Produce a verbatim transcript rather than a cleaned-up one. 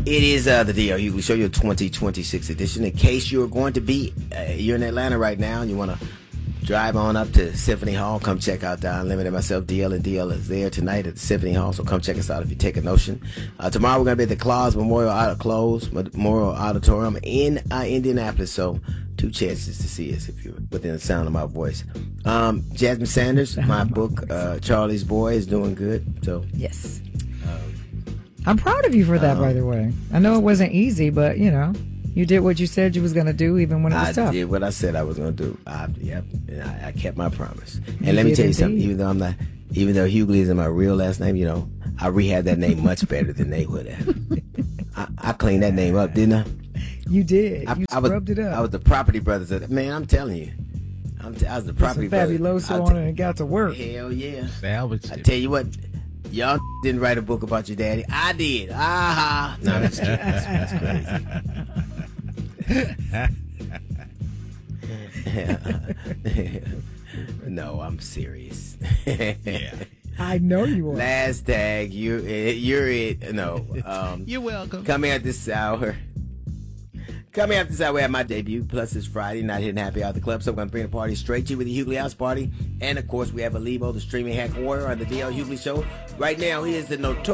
It is uh, the D L Hughley Show, your twenty twenty-six edition. In case you're going to be, uh, you're in Atlanta right now and you want to drive on up to Symphony Hall, come check out the Unlimited. Myself, D L, and D L is there tonight at the Symphony Hall, so come check us out if you take a notion. Uh, tomorrow we're going to be at the Claus Memorial Auto Close Memorial Auditorium in uh, Indianapolis, so two chances to see us if you're within the sound of my voice. Um, Jasmine Sanders, my book, uh, Charlie's Boy, is doing good. So yes. I'm proud of you for that, um, by the way. I know it wasn't easy, but, you know, you did what you said you was going to do, even when it was I tough. I did what I said I was going to do. I, yep, and I, I kept my promise. And you let me tell you indeed. something. Even though I'm not, even though Hughley isn't my real last name, you know, I rehabbed that name much better than they would have. I, I cleaned that name up, didn't I? You did. I, you I was, scrubbed it up. I was the property brothers. Of, man, I'm telling you. I'm t- I was the property brothers. Fabuloso on it and got to work. Hell yeah. Salvage. I tell you what. Y'all didn't write a book about your daddy. I did. Ah, no, that's, that's, that's crazy. No, I'm serious. Yeah. I know you are. Last tag, you, you're it. No, um, you're welcome. Coming at this hour. Coming after this hour, we have my debut. Plus, it's Friday, not hitting happy out the club, so I'm going to bring the party straight to you with the Hughley House Party. And, of course, we have Alibo, the streaming hack warrior, on the D L Hughley Show. Right now, he is the notorious